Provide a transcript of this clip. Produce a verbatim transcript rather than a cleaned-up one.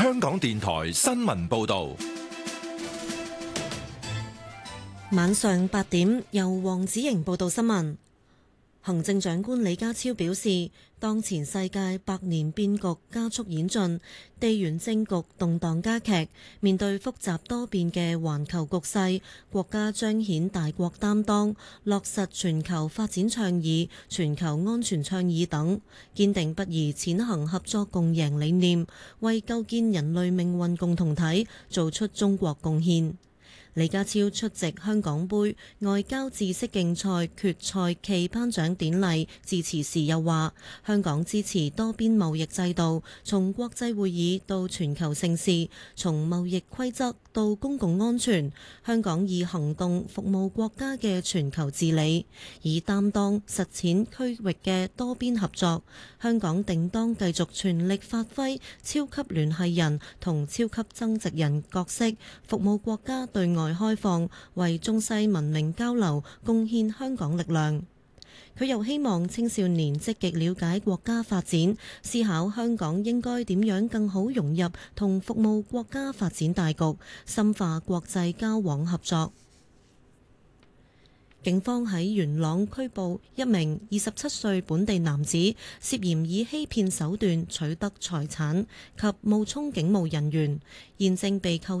香港電台新聞報道。 晚上八點，由黃子瑩報道新聞。行政長官李家超表示，當前世界百年變局加速演進，地緣政局動盪加劇，面對複雜多變嘅環球局勢，國家彰顯大國擔當，落實全球發展倡議、全球安全倡議等，堅定不移踐行合作共贏理念，為構建人類命運共同體做出中國貢獻。李家超出席香港杯外交知識競賽決賽暨頒獎典禮致辭時又話，香港支持多邊貿易制度，從國際會議到全球盛事，從貿易規則到公共安全，香港以行動服務國家嘅全球治理，以擔當實踐區域嘅多邊合作。香港定當繼續全力發揮超級聯繫人同超級增值人角色，服務國家對外開放，為中西文明交流貢獻香港力量。佢又希望青少年積極了解國家發展，思考香港應該點樣更好融入同服務國家發展大局，深化國際交往合作。警方喺元朗拘捕一名二十七歲本地男子，涉嫌以欺騙手段取得財產及冒充警務人員，現正被扣